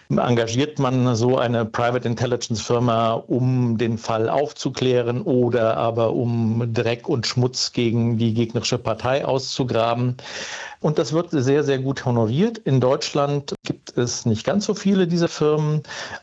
engagiert man so eine Private Intelligence Firma, um den Fall aufzuklären oder aber um Dreck und Schmutz gegen die gegnerische Partei auszugraben. Und das wird sehr, sehr gut honoriert. In Deutschland gibt es nicht ganz so viele dieser Firmen.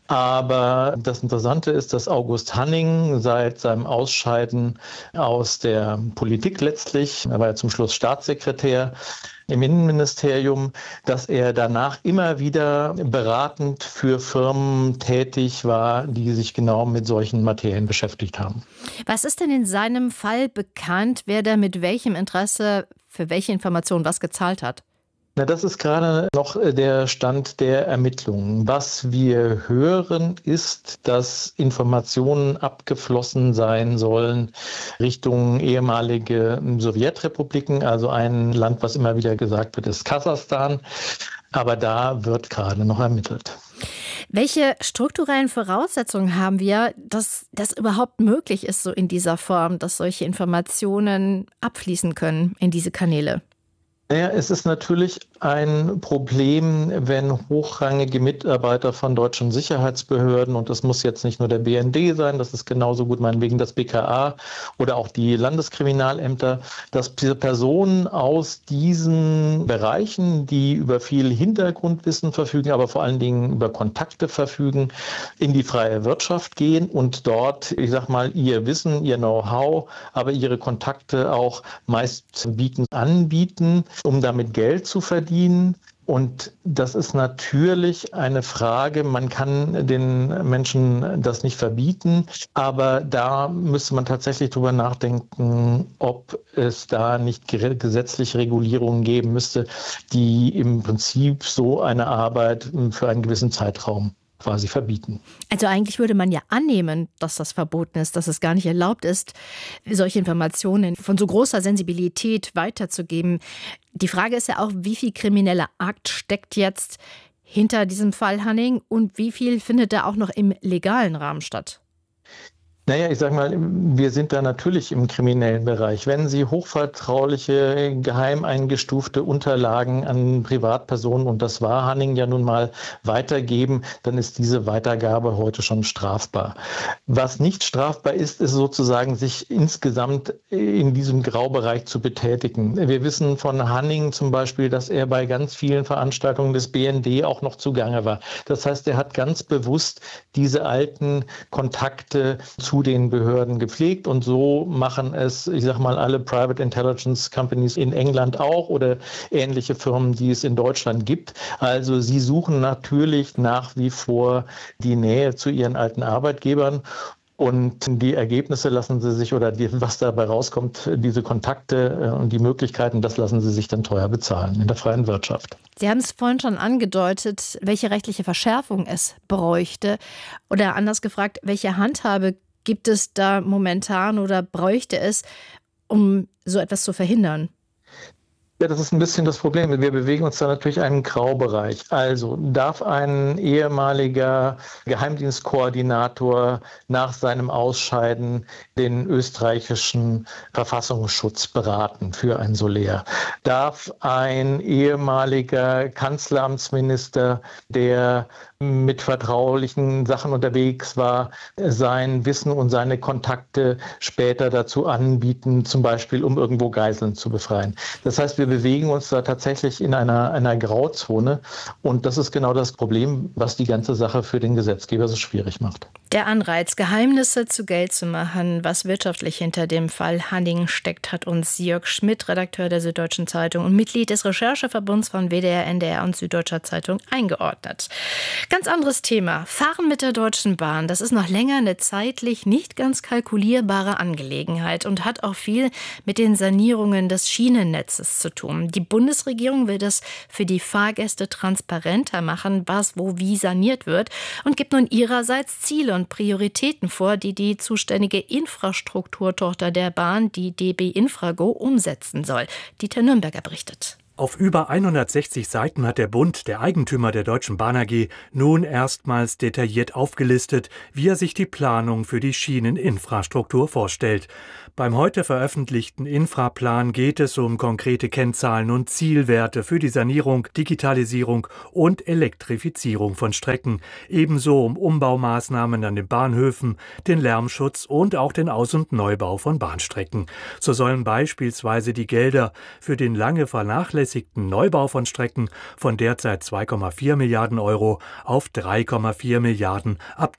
Aber das Interessante ist, dass August Hanning seit seinem Ausscheiden aus der Politik letztlich, er war ja zum Schluss Staatssekretär im Innenministerium, dass er danach immer wieder beratend für Firmen tätig war, die sich genau mit solchen Materien beschäftigt haben. Was ist denn in seinem Fall bekannt, wer da mit welchem Interesse für welche Informationen was gezahlt hat? Na, das ist gerade noch der Stand der Ermittlungen. Was wir hören, ist, dass Informationen abgeflossen sein sollen Richtung ehemalige Sowjetrepubliken, also ein Land, was immer wieder gesagt wird, ist Kasachstan. Aber da wird gerade noch ermittelt. Welche strukturellen Voraussetzungen haben wir, dass das überhaupt möglich ist, so in dieser Form, dass solche Informationen abfließen können in diese Kanäle? Naja, es ist natürlich ein Problem, wenn hochrangige Mitarbeiter von deutschen Sicherheitsbehörden, und das muss jetzt nicht nur der BND sein, das ist genauso gut meinetwegen das BKA oder auch die Landeskriminalämter, dass diese Personen aus diesen Bereichen, die über viel Hintergrundwissen verfügen, aber vor allen Dingen über Kontakte verfügen, in die freie Wirtschaft gehen und dort, ich sag mal, ihr Wissen, ihr Know-how, aber ihre Kontakte auch meist anbieten, um damit Geld zu verdienen. Und das ist natürlich eine Frage, man kann den Menschen das nicht verbieten, aber da müsste man tatsächlich drüber nachdenken, ob es da nicht gesetzliche Regulierungen geben müsste, die im Prinzip so eine Arbeit für einen gewissen Zeitraum quasi verbieten. Also eigentlich würde man ja annehmen, dass das verboten ist, dass es gar nicht erlaubt ist, solche Informationen von so großer Sensibilität weiterzugeben. Die Frage ist ja auch, wie viel krimineller Akt steckt jetzt hinter diesem Fall Hanning und wie viel findet da auch noch im legalen Rahmen statt? Naja, ich sage mal, wir sind da natürlich im kriminellen Bereich. Wenn Sie hochvertrauliche, geheim eingestufte Unterlagen an Privatpersonen, und das war Hanning ja nun mal, weitergeben, dann ist diese Weitergabe heute schon strafbar. Was nicht strafbar ist, ist sozusagen, sich insgesamt in diesem Graubereich zu betätigen. Wir wissen von Hanning zum Beispiel, dass er bei ganz vielen Veranstaltungen des BND auch noch zugange war. Das heißt, er hat ganz bewusst diese alten Kontakte zu den Behörden gepflegt, und so machen es, ich sag mal, alle Private Intelligence Companies in England auch oder ähnliche Firmen, die es in Deutschland gibt. Also sie suchen natürlich nach wie vor die Nähe zu ihren alten Arbeitgebern. Und die Ergebnisse lassen sie sich, oder was dabei rauskommt, diese Kontakte und die Möglichkeiten, das lassen sie sich dann teuer bezahlen in der freien Wirtschaft. Sie haben es vorhin schon angedeutet, welche rechtliche Verschärfung es bräuchte. Oder anders gefragt, welche Handhabe gibt es da momentan oder bräuchte es, um so etwas zu verhindern? Ja, das ist ein bisschen das Problem. Wir bewegen uns da natürlich in einen Graubereich. Also darf ein ehemaliger Geheimdienstkoordinator nach seinem Ausscheiden den österreichischen Verfassungsschutz beraten für ein Soler? Darf ein ehemaliger Kanzleramtsminister, der mit vertraulichen Sachen unterwegs war, sein Wissen und seine Kontakte später dazu anbieten, zum Beispiel um irgendwo Geiseln zu befreien? Das heißt, wir bewegen uns da tatsächlich in einer Grauzone, und das ist genau das Problem, was die ganze Sache für den Gesetzgeber so schwierig macht. Der Anreiz, Geheimnisse zu Geld zu machen, was wirtschaftlich hinter dem Fall Hanning steckt, hat uns Jörg Schmidt, Redakteur der Süddeutschen Zeitung und Mitglied des Rechercheverbunds von WDR, NDR und Süddeutscher Zeitung eingeordnet. Ganz anderes Thema. Fahren mit der Deutschen Bahn. Das ist noch länger eine zeitlich nicht ganz kalkulierbare Angelegenheit und hat auch viel mit den Sanierungen des Schienennetzes zu tun. Die Bundesregierung will das für die Fahrgäste transparenter machen, was wo wie saniert wird, und gibt nun ihrerseits Ziele und Prioritäten vor, die die zuständige Infrastrukturtochter der Bahn, die DB Infrago, umsetzen soll. Dieter Nürnberger berichtet. Auf über 160 Seiten hat der Bund, der Eigentümer der Deutschen Bahn AG, nun erstmals detailliert aufgelistet, wie er sich die Planung für die Schieneninfrastruktur vorstellt. Beim heute veröffentlichten Infraplan geht es um konkrete Kennzahlen und Zielwerte für die Sanierung, Digitalisierung und Elektrifizierung von Strecken, ebenso um Umbaumaßnahmen an den Bahnhöfen, den Lärmschutz und auch den Aus- und Neubau von Bahnstrecken. So sollen beispielsweise die Gelder für den lange vernachlässigten Neubau von Strecken von derzeit 2,4 Milliarden Euro auf 3,4 Milliarden ab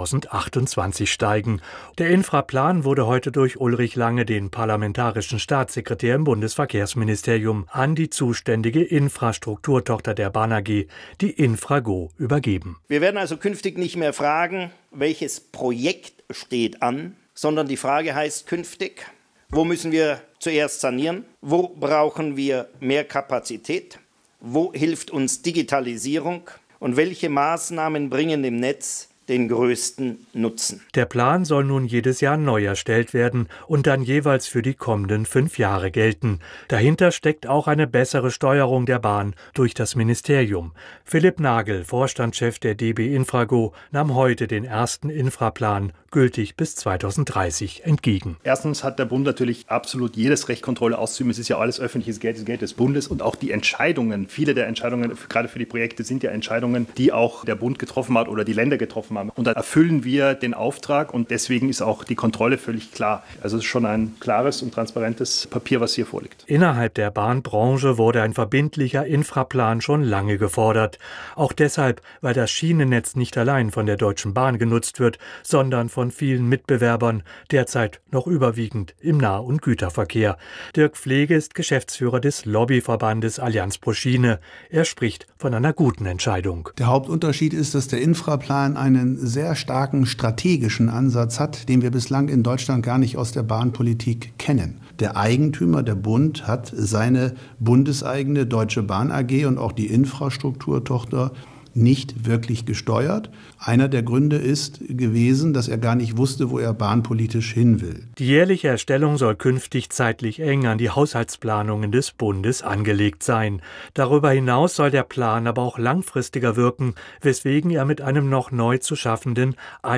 2028 steigen. Der Infraplan wurde heute durch Ulrich Lange, den parlamentarischen Staatssekretär im Bundesverkehrsministerium, an die zuständige Infrastrukturtochter der Bahn AG, die Infrago, übergeben. Wir werden also künftig nicht mehr fragen, welches Projekt steht an, sondern die Frage heißt künftig, wo müssen wir zuerst sanieren, wo brauchen wir mehr Kapazität, wo hilft uns Digitalisierung und welche Maßnahmen bringen dem Netz den größten Nutzen. Der Plan soll nun jedes Jahr neu erstellt werden und dann jeweils für die kommenden 5 Jahre gelten. Dahinter steckt auch eine bessere Steuerung der Bahn durch das Ministerium. Philipp Nagel, Vorstandschef der DB Infrago, nahm heute den ersten Infraplan, gültig bis 2030, entgegen. Erstens hat der Bund natürlich absolut jedes Recht, Kontrolle auszuüben. Es ist ja alles öffentliches Geld, das Geld des Bundes und auch die Entscheidungen. Viele der Entscheidungen, gerade für die Projekte, sind ja Entscheidungen, die auch der Bund getroffen hat oder die Länder getroffen haben. Und da erfüllen wir den Auftrag und deswegen ist auch die Kontrolle völlig klar. Also es ist schon ein klares und transparentes Papier, was hier vorliegt. Innerhalb der Bahnbranche wurde ein verbindlicher Infraplan schon lange gefordert. Auch deshalb, weil das Schienennetz nicht allein von der Deutschen Bahn genutzt wird, sondern von vielen Mitbewerbern, derzeit noch überwiegend im Nah- und Güterverkehr. Dirk Pflege ist Geschäftsführer des Lobbyverbandes Allianz pro Schiene. Er spricht von einer guten Entscheidung. Der Hauptunterschied ist, dass der Infraplan einen sehr starken strategischen Ansatz hat, den wir bislang in Deutschland gar nicht aus der Bahnpolitik kennen. Der Eigentümer, der Bund, hat seine bundeseigene Deutsche Bahn AG und auch die Infrastrukturtochter nicht wirklich gesteuert. Einer der Gründe ist gewesen, dass er gar nicht wusste, wo er bahnpolitisch hin will. Die jährliche Erstellung soll künftig zeitlich eng an die Haushaltsplanungen des Bundes angelegt sein. Darüber hinaus soll der Plan aber auch langfristiger wirken, weswegen er mit einem noch neu zu schaffenden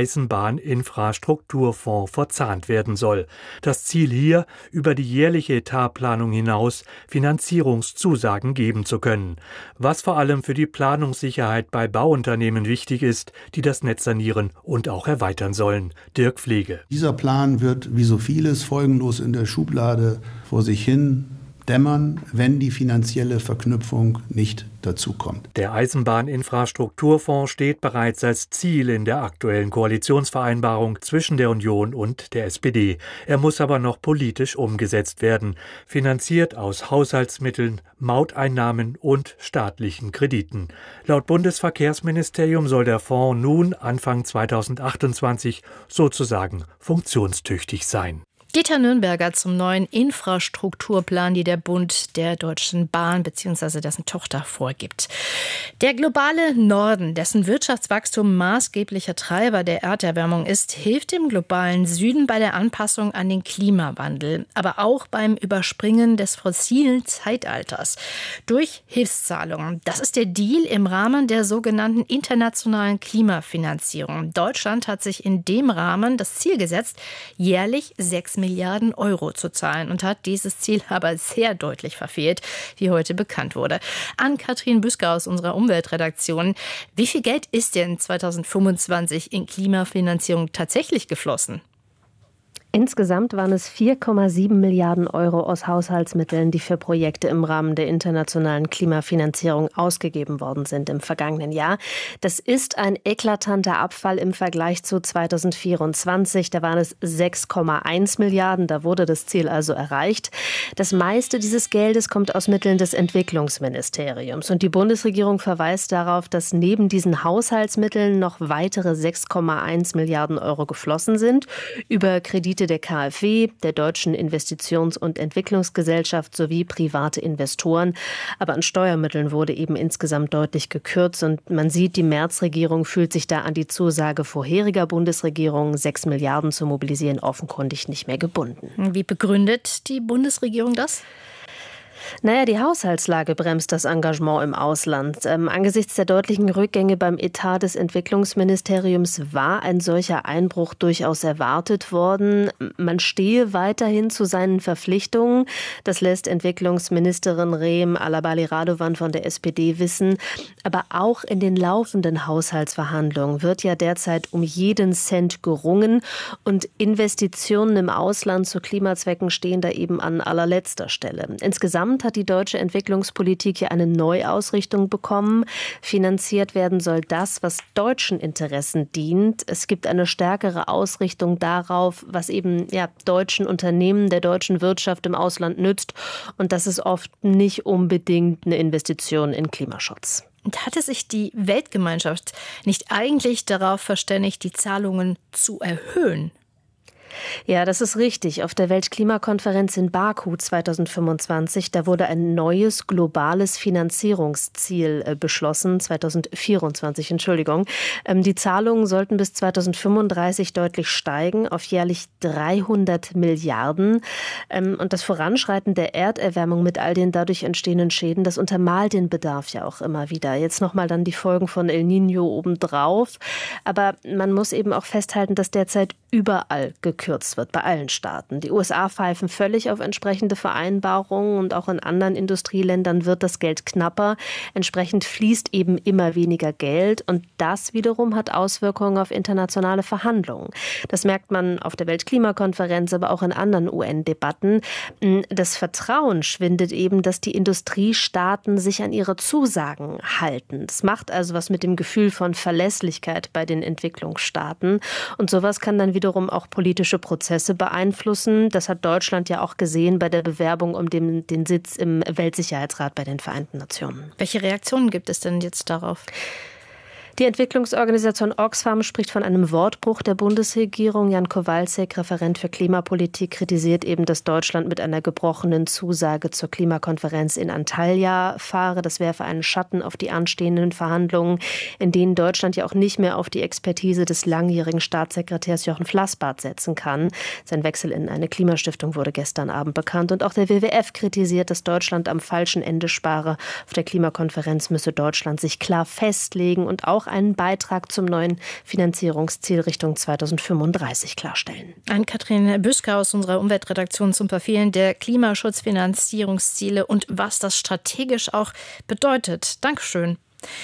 Eisenbahninfrastrukturfonds verzahnt werden soll. Das Ziel hier, über die jährliche Etatplanung hinaus Finanzierungszusagen geben zu können. Was vor allem für die Planungssicherheit bei Bauunternehmen wichtig ist, die das Netz sanieren und auch erweitern sollen. Dirk Pflege. Dieser Plan wird, wie so vieles, folgenlos in der Schublade vor sich hin dämmern, wenn die finanzielle Verknüpfung nicht dazu kommt. Der Eisenbahninfrastrukturfonds steht bereits als Ziel in der aktuellen Koalitionsvereinbarung zwischen der Union und der SPD. Er muss aber noch politisch umgesetzt werden, finanziert aus Haushaltsmitteln, Mauteinnahmen und staatlichen Krediten. Laut Bundesverkehrsministerium soll der Fonds nun Anfang 2028 sozusagen funktionstüchtig sein. Dieter Nürnberger zum neuen Infrastrukturplan, die der Bund der Deutschen Bahn bzw. dessen Tochter vorgibt. Der globale Norden, dessen Wirtschaftswachstum maßgeblicher Treiber der Erderwärmung ist, hilft dem globalen Süden bei der Anpassung an den Klimawandel, aber auch beim Überspringen des fossilen Zeitalters durch Hilfszahlungen. Das ist der Deal im Rahmen der sogenannten internationalen Klimafinanzierung. Deutschland hat sich in dem Rahmen das Ziel gesetzt, jährlich 6 Milliarden Euro zu zahlen und hat dieses Ziel aber sehr deutlich verfehlt, wie heute bekannt wurde. Ann-Kathrin Büsker aus unserer Umweltredaktion. Wie viel Geld ist denn 2025 in Klimafinanzierung tatsächlich geflossen? Insgesamt waren es 4,7 Milliarden Euro aus Haushaltsmitteln, die für Projekte im Rahmen der internationalen Klimafinanzierung ausgegeben worden sind im vergangenen Jahr. Das ist ein eklatanter Abfall im Vergleich zu 2024. Da waren es 6,1 Milliarden. Da wurde das Ziel also erreicht. Das meiste dieses Geldes kommt aus Mitteln des Entwicklungsministeriums. Und die Bundesregierung verweist darauf, dass neben diesen Haushaltsmitteln noch weitere 6,1 Milliarden Euro geflossen sind über Kredite der KfW, der Deutschen Investitions- und Entwicklungsgesellschaft sowie private Investoren. Aber an Steuermitteln wurde eben insgesamt deutlich gekürzt. Und man sieht, die Merz-Regierung fühlt sich da an die Zusage vorheriger Bundesregierungen, 6 Milliarden zu mobilisieren, offenkundig nicht mehr gebunden. Wie begründet die Bundesregierung das? Naja, die Haushaltslage bremst das Engagement im Ausland. Angesichts der deutlichen Rückgänge beim Etat des Entwicklungsministeriums war ein solcher Einbruch durchaus erwartet worden. Man stehe weiterhin zu seinen Verpflichtungen. Das lässt Entwicklungsministerin Reem Alabali-Radovan von der SPD wissen. Aber auch in den laufenden Haushaltsverhandlungen wird ja derzeit um jeden Cent gerungen. Und Investitionen im Ausland zu Klimazwecken stehen da eben an allerletzter Stelle. Insgesamt hat die deutsche Entwicklungspolitik ja eine Neuausrichtung bekommen. Finanziert werden soll das, was deutschen Interessen dient. Es gibt eine stärkere Ausrichtung darauf, was eben deutschen Unternehmen, der deutschen Wirtschaft im Ausland nützt. Und das ist oft nicht unbedingt eine Investition in Klimaschutz. Und hatte sich die Weltgemeinschaft nicht eigentlich darauf verständigt, die Zahlungen zu erhöhen? Ja, das ist richtig. Auf der Weltklimakonferenz in Baku 2025, da wurde ein neues globales Finanzierungsziel beschlossen, 2024, Entschuldigung. Die Zahlungen sollten bis 2035 deutlich steigen, auf jährlich 300 Milliarden. Und das Voranschreiten der Erderwärmung mit all den dadurch entstehenden Schäden, das untermalt den Bedarf ja auch immer wieder. Jetzt nochmal dann die Folgen von El Niño obendrauf. Aber man muss eben auch festhalten, dass derzeit überall gekürzt wird, bei allen Staaten. Die USA pfeifen völlig auf entsprechende Vereinbarungen und auch in anderen Industrieländern wird das Geld knapper. Entsprechend fließt eben immer weniger Geld und das wiederum hat Auswirkungen auf internationale Verhandlungen. Das merkt man auf der Weltklimakonferenz, aber auch in anderen UN-Debatten. Das Vertrauen schwindet eben, dass die Industriestaaten sich an ihre Zusagen halten. Das macht also was mit dem Gefühl von Verlässlichkeit bei den Entwicklungsstaaten und sowas kann dann wiederum auch politische Prozesse beeinflussen. Das hat Deutschland ja auch gesehen bei der Bewerbung um den Sitz im Weltsicherheitsrat bei den Vereinten Nationen. Welche Reaktionen gibt es denn jetzt darauf? Die Entwicklungsorganisation Oxfam spricht von einem Wortbruch der Bundesregierung. Jan Kowalczyk, Referent für Klimapolitik, kritisiert eben, dass Deutschland mit einer gebrochenen Zusage zur Klimakonferenz in Antalya fahre. Das werfe einen Schatten auf die anstehenden Verhandlungen, in denen Deutschland ja auch nicht mehr auf die Expertise des langjährigen Staatssekretärs Jochen Flassbart setzen kann. Sein Wechsel in eine Klimastiftung wurde gestern Abend bekannt. Und auch der WWF kritisiert, dass Deutschland am falschen Ende spare. Auf der Klimakonferenz müsse Deutschland sich klar festlegen und auch einen Beitrag zum neuen Finanzierungsziel Richtung 2035 klarstellen. Ann-Kathrin Büsker aus unserer Umweltredaktion zum Verfehlen der Klimaschutzfinanzierungsziele und was das strategisch auch bedeutet. Dankeschön.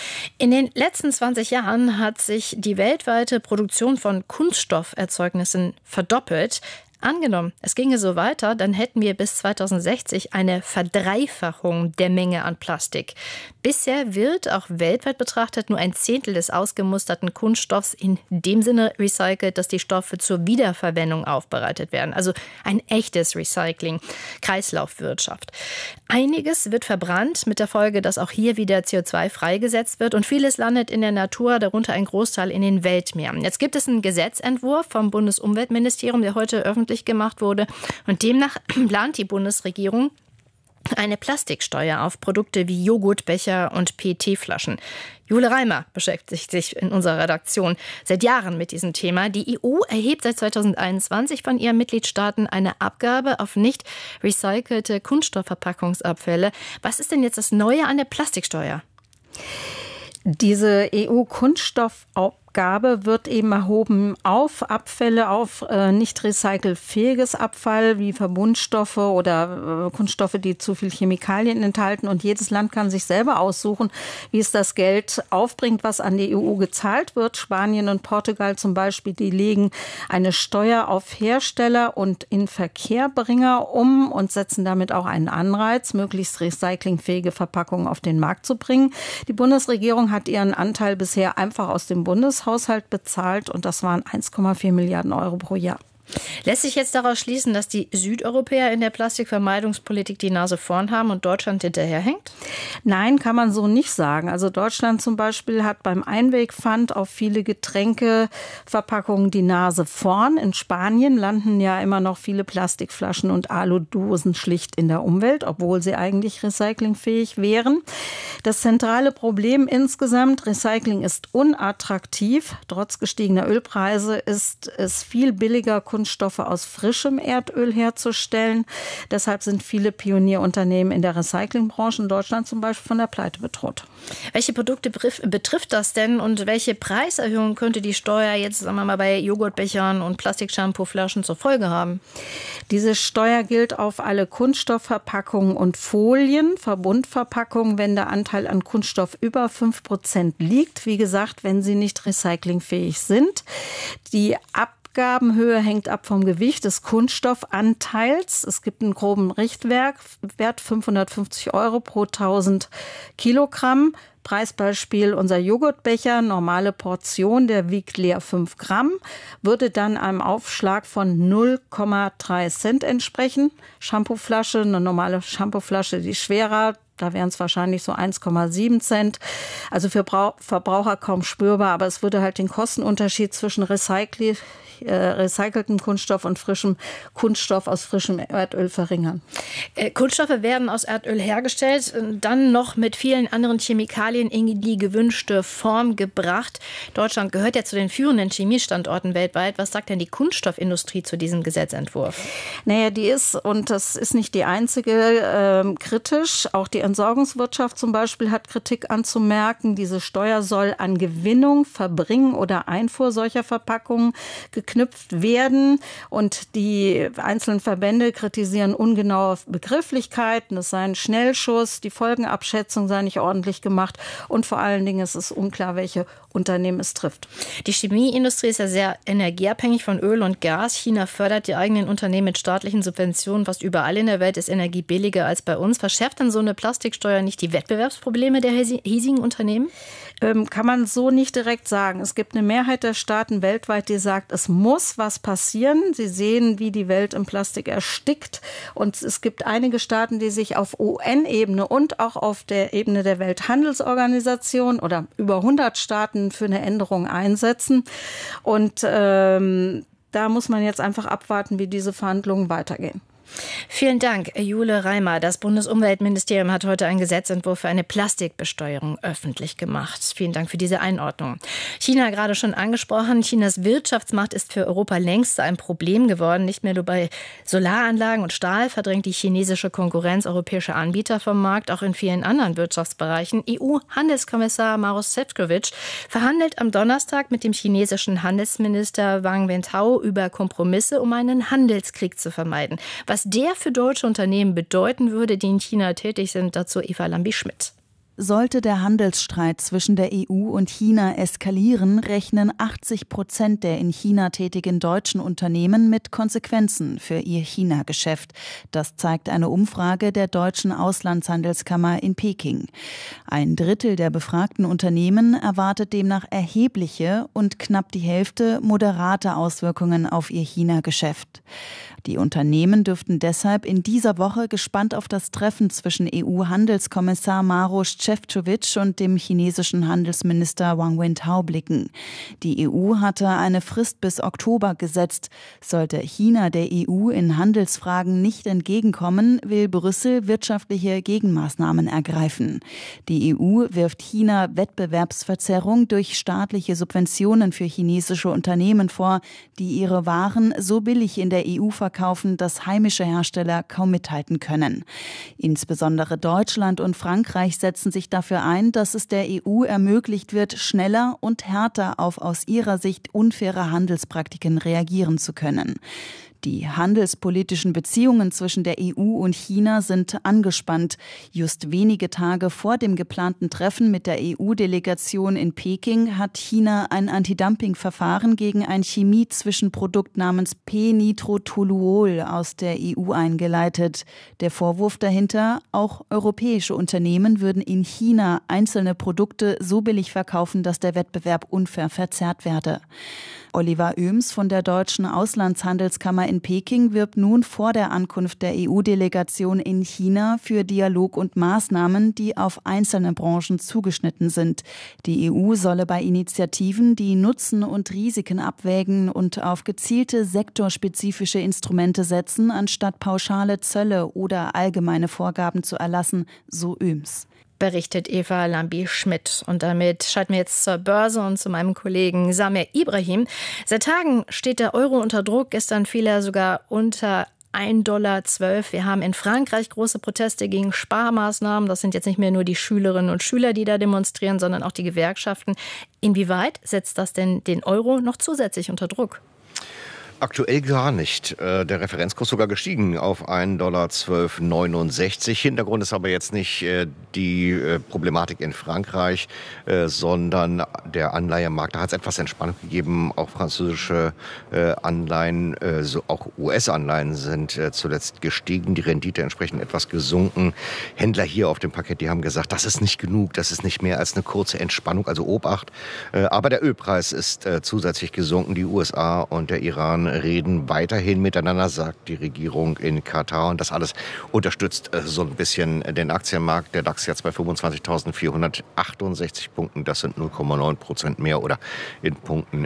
In den letzten 20 Jahren hat sich die weltweite Produktion von Kunststofferzeugnissen verdoppelt. Angenommen, es ginge so weiter, dann hätten wir bis 2060 eine Verdreifachung der Menge an Plastik. Bisher wird auch weltweit betrachtet nur ein Zehntel des ausgemusterten Kunststoffs in dem Sinne recycelt, dass die Stoffe zur Wiederverwendung aufbereitet werden. Also ein echtes Recycling, Kreislaufwirtschaft. Einiges wird verbrannt mit der Folge, dass auch hier wieder CO2 freigesetzt wird und vieles landet in der Natur, darunter ein Großteil in den Weltmeeren. Jetzt gibt es einen Gesetzentwurf vom Bundesumweltministerium, der heute öffentlich gemacht wurde. Und demnach plant die Bundesregierung eine Plastiksteuer auf Produkte wie Joghurtbecher und PET-Flaschen. Jule Reimer beschäftigt sich in unserer Redaktion seit Jahren mit diesem Thema. Die EU erhebt seit 2021 von ihren Mitgliedstaaten eine Abgabe auf nicht recycelte Kunststoffverpackungsabfälle. Was ist denn jetzt das Neue an der Plastiksteuer? Diese EU-Kunststoffabgabe wird eben erhoben auf Abfälle, auf nicht recycelfähiges Abfall wie Verbundstoffe oder Kunststoffe, die zu viel Chemikalien enthalten. Und jedes Land kann sich selber aussuchen, wie es das Geld aufbringt, was an die EU gezahlt wird. Spanien und Portugal zum Beispiel, die legen eine Steuer auf Hersteller und Inverkehrbringer um und setzen damit auch einen Anreiz, möglichst recyclingfähige Verpackungen auf den Markt zu bringen. Die Bundesregierung hat ihren Anteil bisher einfach aus dem Bundeshaushalt bezahlt und das waren 1,4 Milliarden Euro pro Jahr. Lässt sich jetzt daraus schließen, dass die Südeuropäer in der Plastikvermeidungspolitik die Nase vorn haben und Deutschland hinterherhängt? Nein, kann man so nicht sagen. Also Deutschland zum Beispiel hat beim Einwegpfand auf viele Getränkeverpackungen die Nase vorn. In Spanien landen ja immer noch viele Plastikflaschen und Aludosen schlicht in der Umwelt, obwohl sie eigentlich recyclingfähig wären. Das zentrale Problem insgesamt, Recycling ist unattraktiv. Trotz gestiegener Ölpreise ist es viel billiger, Kunststoffe aus frischem Erdöl herzustellen. Deshalb sind viele Pionierunternehmen in der Recyclingbranche in Deutschland zum Beispiel von der Pleite bedroht. Welche Produkte betrifft das denn und welche Preiserhöhung könnte die Steuer jetzt, sagen wir mal, bei Joghurtbechern und Plastik-Shampoo-Flaschen zur Folge haben? Diese Steuer gilt auf alle Kunststoffverpackungen und Folien, Verbundverpackungen, wenn der Anteil an Kunststoff über 5% liegt. Wie gesagt, wenn sie nicht recyclingfähig sind. Die Abgabenhöhe hängt ab vom Gewicht des Kunststoffanteils. Es gibt einen groben Richtwert, 550 € pro 1000 Kilogramm. Preisbeispiel, unser Joghurtbecher, normale Portion, der wiegt leer 5 Gramm, würde dann einem Aufschlag von 0,3 Cent entsprechen. Shampooflasche, eine normale Shampooflasche, die ist schwerer, da wären es wahrscheinlich so 1,7 Cent. Also für Verbraucher kaum spürbar, aber es würde halt den Kostenunterschied zwischen recyceltem Kunststoff und frischem Kunststoff aus frischem Erdöl verringern. Kunststoffe werden aus Erdöl hergestellt, dann noch mit vielen anderen Chemikalien in die gewünschte Form gebracht. Deutschland gehört ja zu den führenden Chemiestandorten weltweit. Was sagt denn die Kunststoffindustrie zu diesem Gesetzentwurf? Naja, die ist, und das ist nicht die einzige, kritisch. Auch die Entsorgungswirtschaft zum Beispiel hat Kritik anzumerken. Diese Steuer soll an Gewinnung, Verbringen oder Einfuhr solcher Verpackungen geknüpft werden. Und die einzelnen Verbände kritisieren ungenaue Begrifflichkeiten. Es sei ein Schnellschuss, die Folgenabschätzung sei nicht ordentlich gemacht. Und vor allen Dingen ist es unklar, welche Unternehmen es trifft. Die Chemieindustrie ist ja sehr energieabhängig von Öl und Gas. China fördert die eigenen Unternehmen mit staatlichen Subventionen. Fast überall in der Welt ist Energie billiger als bei uns. Verschärft dann so eine Plastiksteuer nicht die Wettbewerbsprobleme der hiesigen Unternehmen? Kann man so nicht direkt sagen. Es gibt eine Mehrheit der Staaten weltweit, die sagt, es muss was passieren. Sie sehen, wie die Welt im Plastik erstickt. Und es gibt einige Staaten, die sich auf UN-Ebene und auch auf der Ebene der Welthandelsorganisation oder über 100 Staaten für eine Änderung einsetzen. Und da muss man jetzt einfach abwarten, wie diese Verhandlungen weitergehen. Vielen Dank, Jule Reimer. Das Bundesumweltministerium hat heute einen Gesetzentwurf für eine Plastikbesteuerung öffentlich gemacht. Vielen Dank für diese Einordnung. China gerade schon angesprochen. Chinas Wirtschaftsmacht ist für Europa längst ein Problem geworden. Nicht mehr nur bei Solaranlagen und Stahl verdrängt die chinesische Konkurrenz europäische Anbieter vom Markt, auch in vielen anderen Wirtschaftsbereichen. EU-Handelskommissar Maroš Šefčovič verhandelt am Donnerstag mit dem chinesischen Handelsminister Wang Wentao über Kompromisse, um einen Handelskrieg zu vermeiden. Was der für deutsche Unternehmen bedeuten würde, die in China tätig sind, dazu Eva Lambi-Schmidt. Sollte der Handelsstreit zwischen der EU und China eskalieren, rechnen 80% der in China tätigen deutschen Unternehmen mit Konsequenzen für ihr China-Geschäft. Das zeigt eine Umfrage der Deutschen Auslandshandelskammer in Peking. 1/3 der befragten Unternehmen erwartet demnach erhebliche und knapp die Hälfte moderate Auswirkungen auf ihr China-Geschäft. Die Unternehmen dürften deshalb in dieser Woche gespannt auf das Treffen zwischen EU-Handelskommissar Maroš Šefčovič und dem chinesischen Handelsminister Wang Wentao blicken. Die EU hatte eine Frist bis Oktober gesetzt. Sollte China der EU in Handelsfragen nicht entgegenkommen, will Brüssel wirtschaftliche Gegenmaßnahmen ergreifen. Die EU wirft China Wettbewerbsverzerrung durch staatliche Subventionen für chinesische Unternehmen vor, die ihre Waren so billig in der EU verkaufen, dass heimische Hersteller kaum mithalten können. Insbesondere Deutschland und Frankreich setzen sich dafür ein, dass es der EU ermöglicht wird, schneller und härter auf aus ihrer Sicht unfaire Handelspraktiken reagieren zu können. Die handelspolitischen Beziehungen zwischen der EU und China sind angespannt. Just wenige Tage vor dem geplanten Treffen mit der EU-Delegation in Peking hat China ein Antidumping-Verfahren gegen ein Chemiezwischenprodukt namens P-Nitrotoluol aus der EU eingeleitet. Der Vorwurf dahinter, auch europäische Unternehmen würden in China einzelne Produkte so billig verkaufen, dass der Wettbewerb unfair verzerrt werde. Oliver Oehms von der Deutschen Auslandshandelskammer in Peking wirbt nun vor der Ankunft der EU-Delegation in China für Dialog und Maßnahmen, die auf einzelne Branchen zugeschnitten sind. Die EU solle bei Initiativen die Nutzen und Risiken abwägen und auf gezielte sektorspezifische Instrumente setzen, anstatt pauschale Zölle oder allgemeine Vorgaben zu erlassen, so Oehms. berichtet Eva Lambi-Schmidt. Und damit schalten wir jetzt zur Börse und zu meinem Kollegen Samir Ibrahim. Seit Tagen steht der Euro unter Druck. Gestern fiel er sogar unter $1,12. Wir haben in Frankreich große Proteste gegen Sparmaßnahmen. Das sind jetzt nicht mehr nur die Schülerinnen und Schüler, die da demonstrieren, sondern auch die Gewerkschaften. Inwieweit setzt das denn den Euro noch zusätzlich unter Druck? Aktuell gar nicht. Der Referenzkurs sogar gestiegen auf $1,1269. Hintergrund ist aber jetzt nicht die Problematik in Frankreich, sondern der Anleihemarkt. Da hat es etwas Entspannung gegeben. Auch französische Anleihen, auch US-Anleihen sind zuletzt gestiegen. Die Rendite entsprechend etwas gesunken. Händler hier auf dem Parkett, die haben gesagt, das ist nicht genug, das ist nicht mehr als eine kurze Entspannung, also Obacht. Aber der Ölpreis ist zusätzlich gesunken. Die USA und der Iran reden weiterhin miteinander, sagt die Regierung in Katar. Und das alles unterstützt so ein bisschen den Aktienmarkt. Der DAX jetzt bei 25.468 Punkten. Das sind 0,9% mehr oder in Punkten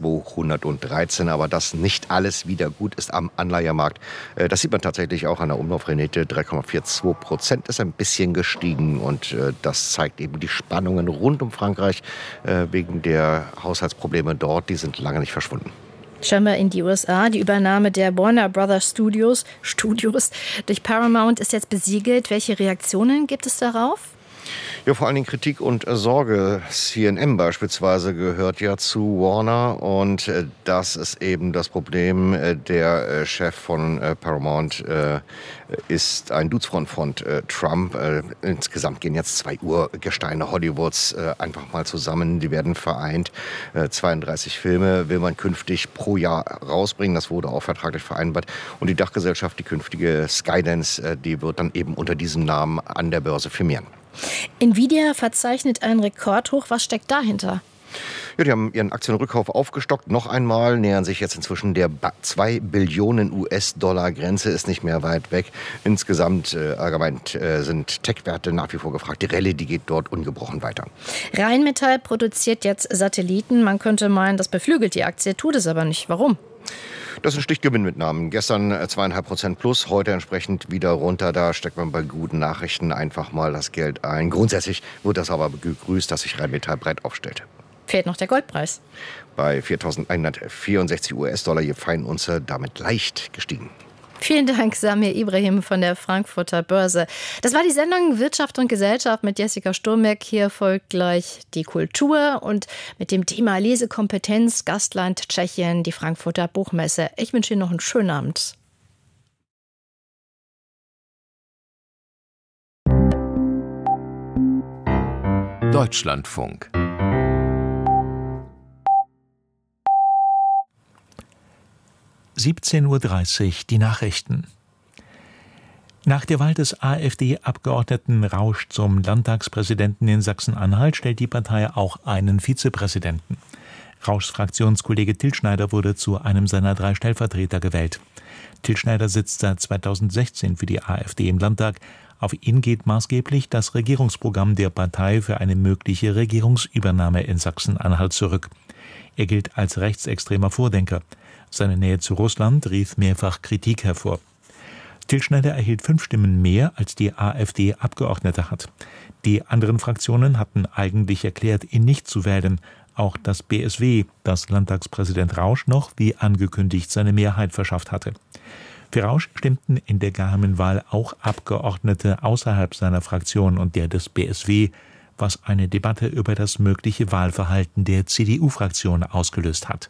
213. Aber dass nicht alles wieder gut ist am Anleihemarkt, das sieht man tatsächlich auch an der Umlaufrendite. 3,42% ist ein bisschen gestiegen. Und das zeigt eben die Spannungen rund um Frankreich wegen der Haushaltsprobleme dort. Die sind lange nicht verschwunden. Schauen wir in die USA. Die Übernahme der Warner Brothers Studios durch Paramount ist jetzt besiegelt. Welche Reaktionen gibt es darauf? Ja, vor allen Dingen Kritik und Sorge. CNN beispielsweise gehört ja zu Warner und das ist eben das Problem. Der Chef von Paramount ist ein Dudesfreund von Trump. Insgesamt gehen jetzt 2 Urgesteine Hollywoods einfach mal zusammen. Die werden vereint. 32 Filme will man künftig pro Jahr rausbringen. Das wurde auch vertraglich vereinbart. Und die Dachgesellschaft, die künftige Skydance, die wird dann eben unter diesem Namen an der Börse firmieren. Nvidia verzeichnet einen Rekordhoch. Was steckt dahinter? Ja, die haben ihren Aktienrückkauf aufgestockt. Noch einmal nähern sich jetzt inzwischen der 2 Billionen US-Dollar-Grenze, ist nicht mehr weit weg. Insgesamt allgemein sind Tech-Werte nach wie vor gefragt. Die Rallye, die geht dort ungebrochen weiter. Rheinmetall produziert jetzt Satelliten. Man könnte meinen, das beflügelt die Aktie, tut es aber nicht. Warum? Das sind Stichgewinnmitnahmen. Gestern 2,5% plus, heute entsprechend wieder runter. Da steckt man bei guten Nachrichten einfach mal das Geld ein. Grundsätzlich wird das aber begrüßt, dass sich Rheinmetall breit aufstellt. Fehlt noch der Goldpreis. Bei 4.164 US-Dollar je Feinunze, damit leicht gestiegen. Vielen Dank, Samir Ibrahim von der Frankfurter Börse. Das war die Sendung Wirtschaft und Gesellschaft mit Jessica Sturmbeck. Hier folgt gleich die Kultur und mit dem Thema Lesekompetenz, Gastland Tschechien, die Frankfurter Buchmesse. Ich wünsche Ihnen noch einen schönen Abend. Deutschlandfunk. (17:30 Uhr) die Nachrichten. Nach der Wahl des AfD-Abgeordneten Rausch zum Landtagspräsidenten in Sachsen-Anhalt stellt die Partei auch einen Vizepräsidenten. Rauschs Fraktionskollege Till Schneider wurde zu einem seiner 3 Stellvertreter gewählt. Till Schneider sitzt seit 2016 für die AfD im Landtag. Auf ihn geht maßgeblich das Regierungsprogramm der Partei für eine mögliche Regierungsübernahme in Sachsen-Anhalt zurück. Er gilt als rechtsextremer Vordenker. Seine Nähe zu Russland rief mehrfach Kritik hervor. Till Schneider erhielt 5 Stimmen mehr, als die AfD Abgeordnete hat. Die anderen Fraktionen hatten eigentlich erklärt, ihn nicht zu wählen. Auch das BSW, das Landtagspräsident Rausch noch, wie angekündigt, seine Mehrheit verschafft hatte. Für Rausch stimmten in der geheimen Wahl auch Abgeordnete außerhalb seiner Fraktion und der des BSW, was eine Debatte über das mögliche Wahlverhalten der CDU-Fraktion ausgelöst hat.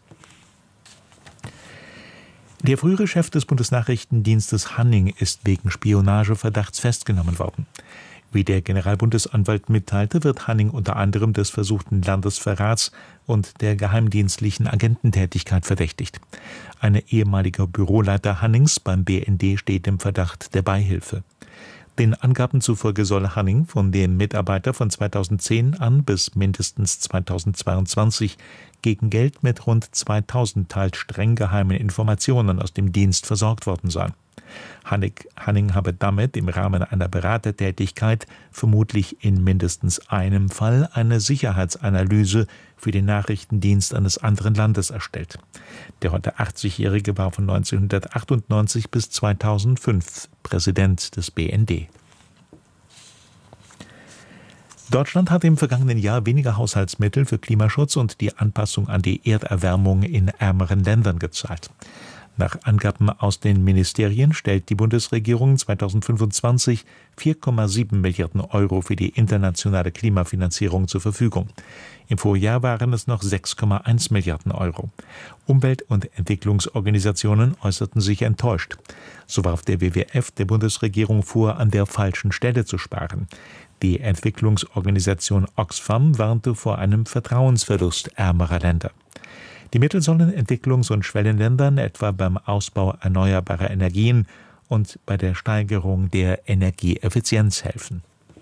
Der frühere Chef des Bundesnachrichtendienstes Hanning ist wegen Spionageverdachts festgenommen worden. Wie der Generalbundesanwalt mitteilte, wird Hanning unter anderem des versuchten Landesverrats und der geheimdienstlichen Agententätigkeit verdächtigt. Ein ehemaliger Büroleiter Hannings beim BND steht im Verdacht der Beihilfe. Den Angaben zufolge soll Hanning von dem Mitarbeiter von 2010 an bis mindestens 2022 gegen Geld mit rund 2000 teils streng geheimen Informationen aus dem Dienst versorgt worden sein. Hanning habe damit im Rahmen einer Beratertätigkeit vermutlich in mindestens einem Fall eine Sicherheitsanalyse für den Nachrichtendienst eines anderen Landes erstellt. Der heute 80-Jährige war von 1998 bis 2005 Präsident des BND. Deutschland hat im vergangenen Jahr weniger Haushaltsmittel für Klimaschutz und die Anpassung an die Erderwärmung in ärmeren Ländern gezahlt. Nach Angaben aus den Ministerien stellt die Bundesregierung 2025 4,7 Milliarden Euro für die internationale Klimafinanzierung zur Verfügung. Im Vorjahr waren es noch 6,1 Milliarden Euro. Umwelt- und Entwicklungsorganisationen äußerten sich enttäuscht. So warf der WWF der Bundesregierung vor, an der falschen Stelle zu sparen. Die Entwicklungsorganisation Oxfam warnte vor einem Vertrauensverlust ärmerer Länder. Die Mittel sollen Entwicklungs- und Schwellenländern etwa beim Ausbau erneuerbarer Energien und bei der Steigerung der Energieeffizienz helfen.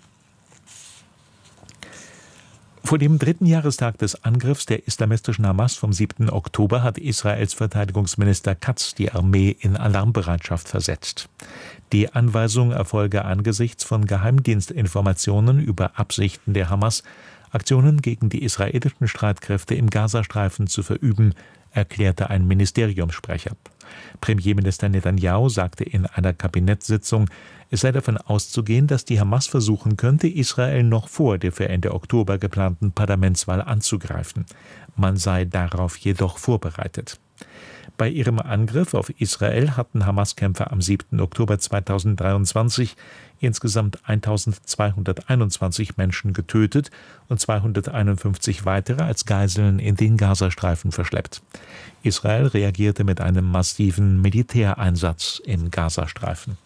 Vor dem 3. Jahrestag des Angriffs der islamistischen Hamas vom 7. Oktober hat Israels Verteidigungsminister Katz die Armee in Alarmbereitschaft versetzt. Die Anweisung erfolge angesichts von Geheimdienstinformationen über Absichten der Hamas, Aktionen gegen die israelischen Streitkräfte im Gazastreifen zu verüben, erklärte ein Ministeriumssprecher. Premierminister Netanyahu sagte in einer Kabinettssitzung, es sei davon auszugehen, dass die Hamas versuchen könnte, Israel noch vor der für Ende Oktober geplanten Parlamentswahl anzugreifen. Man sei darauf jedoch vorbereitet. Bei ihrem Angriff auf Israel hatten Hamas-Kämpfer am 7. Oktober 2023 insgesamt 1221 Menschen getötet und 251 weitere als Geiseln in den Gazastreifen verschleppt. Israel reagierte mit einem massiven Militäreinsatz im Gazastreifen.